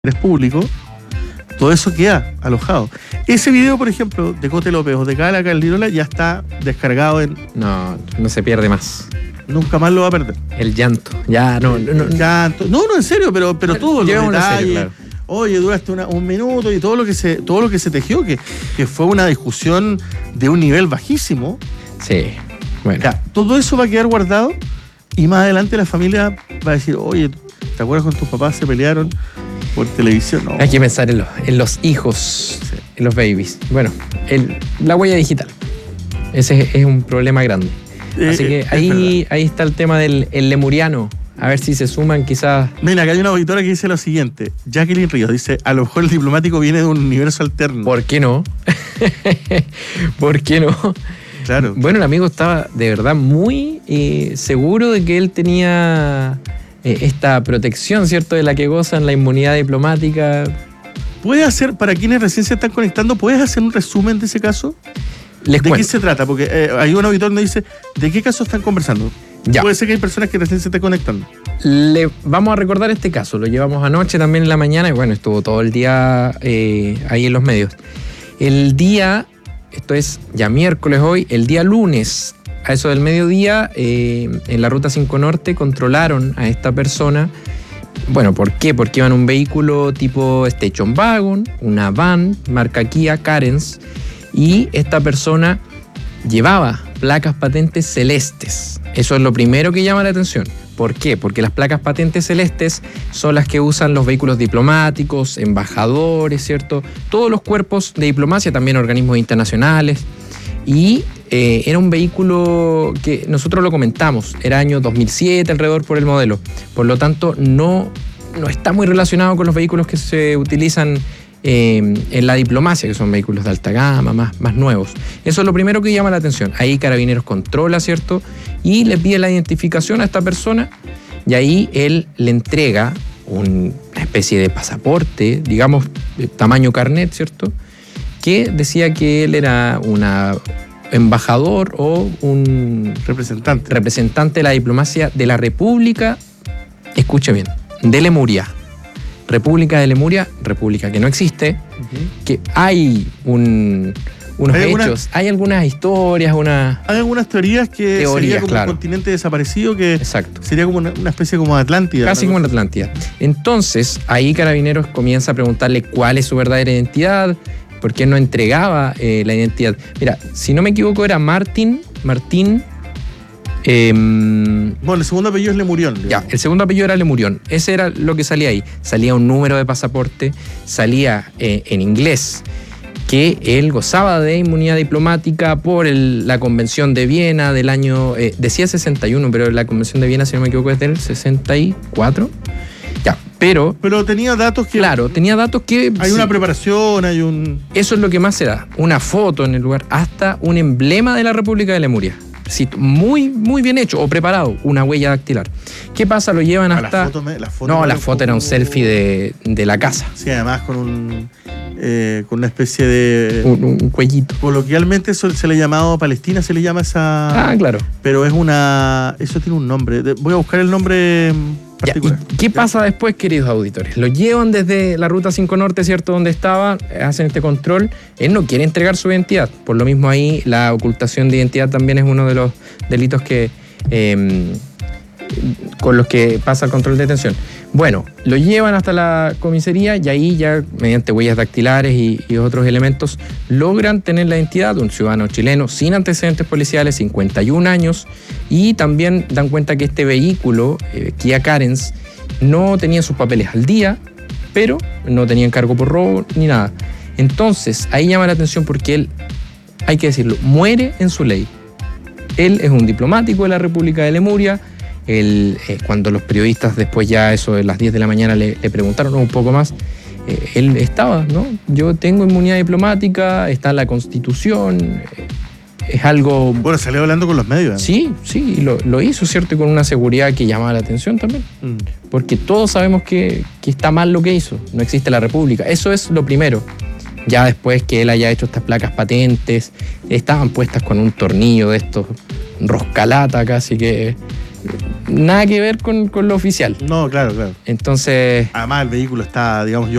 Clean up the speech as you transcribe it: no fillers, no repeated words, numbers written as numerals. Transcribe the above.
público, todo eso queda alojado. Ese video, por ejemplo, de Cote López o de Gala Caldirola ya está descargado en... No se pierde más. Nunca más lo va a perder. El llanto. Ya, no. Llanto. No, en serio, pero todo los detalles. Serio, claro. Oye, duraste un minuto y todo lo que se tejió, que fue una discusión de un nivel bajísimo. Sí, bueno. Ya, todo eso va a quedar guardado y más adelante la familia va a decir, oye, ¿te acuerdas cuando tus papás se pelearon por televisión? No. Hay que pensar en los hijos, sí, en los babies. Bueno, la huella digital. Ese es un problema grande. Así que ahí está el tema del lemuriano. A ver si se suman quizás... Mira, acá hay una auditora que dice lo siguiente. Jacqueline Ríos dice, a lo mejor el diplomático viene de un universo alterno. ¿Por qué no? ¿Por qué no? Claro. Bueno, el amigo estaba de verdad muy seguro de que él tenía esta protección, ¿cierto? De la que gozan la inmunidad diplomática. ¿Puedes hacer, para quienes recién se están conectando, puedes hacer un resumen de ese caso? ¿De qué se trata? Porque hay un auditor que nos dice, ¿de qué caso están conversando? Ya. Puede ser que hay personas que recién se estén conectando. Vamos a recordar este caso. Lo llevamos anoche también en la mañana y bueno, estuvo todo el día ahí en los medios. El día, esto es ya miércoles hoy, el día lunes, a eso del mediodía, en la Ruta 5 Norte controlaron a esta persona. Bueno, ¿por qué? Porque iba en un vehículo tipo Station Wagon, una van, marca Kia, Carens, y esta persona llevaba placas patentes celestes. Eso es lo primero que llama la atención. ¿Por qué? Porque las placas patentes celestes son las que usan los vehículos diplomáticos, embajadores, ¿cierto? Todos los cuerpos de diplomacia, también organismos internacionales. Y era un vehículo que nosotros lo comentamos, era año 2007 alrededor por el modelo. Por lo tanto, no está muy relacionado con los vehículos que se utilizan en la diplomacia, que son vehículos de alta gama, más nuevos. Eso es lo primero que llama la atención. Ahí Carabineros controla, ¿cierto? Y le pide la identificación a esta persona y ahí él le entrega una especie de pasaporte, digamos, de tamaño carnet, ¿cierto? Que decía que él era un embajador o un representante de la diplomacia de la República, escuche bien, de Lemuria. República de Lemuria, república que no existe, que hay unos hechos, hay algunas historias, hay algunas teorías que sería como un continente desaparecido, que exacto, sería como una especie como de Atlántida. Casi como una Atlántida. Entonces, ahí Carabineros comienza a preguntarle cuál es su verdadera identidad, por qué no entregaba la identidad. Mira, si no me equivoco era Martín. Bueno, el segundo apellido es Lemurión. Ya, el segundo apellido era Lemurión. Ese era lo que salía ahí. Salía un número de pasaporte, salía en inglés, que él gozaba de inmunidad diplomática por la Convención de Viena del año... decía 61, pero la Convención de Viena, si no me equivoco, es del 64. Ya, pero tenía datos que... Claro, tenía datos que... Hay una preparación, hay un... Eso es lo que más se da. Una foto en el lugar, hasta un emblema de la República de Lemuria. Sí, muy, muy bien hecho o preparado, una huella dactilar. ¿Qué pasa? Lo llevan hasta... La foto era un selfie de la casa. Sí, además con una especie de... Un cuellito. Coloquialmente eso se le ha llamado Palestina, se le llama esa... Ah, claro. Pero es una... Eso tiene un nombre. Voy a buscar el nombre particular. ¿Y qué pasa después, queridos auditores? Lo llevan desde la Ruta 5 Norte, ¿cierto? Donde estaba, hacen este control. Él no quiere entregar su identidad. Por lo mismo ahí la ocultación de identidad también es uno de los delitos que... con los que pasa el control de detención. Bueno, lo llevan hasta la comisaría y ahí ya, mediante huellas dactilares y otros elementos, logran tener la identidad de un ciudadano chileno sin antecedentes policiales, 51 años, y también dan cuenta que este vehículo, Kia Carens, no tenía sus papeles al día, pero no tenía encargo por robo ni nada. Entonces, ahí llama la atención porque él, hay que decirlo, muere en su ley. Él es un diplomático de la República de Lemuria. Cuando los periodistas después ya eso de las 10 de la mañana le preguntaron un poco más, él estaba, ¿no? Yo tengo inmunidad diplomática, está en la Constitución, es algo... Bueno, salió hablando con los medios. Sí, lo hizo, ¿cierto? Y con una seguridad que llamaba la atención también. Porque todos sabemos que está mal lo que hizo, no existe la República. Eso es lo primero. Ya después que él haya hecho estas placas patentes, estaban puestas con un tornillo de estos, roscalata casi que... nada que ver con lo oficial. No, claro. Entonces... Además, el vehículo está, digamos,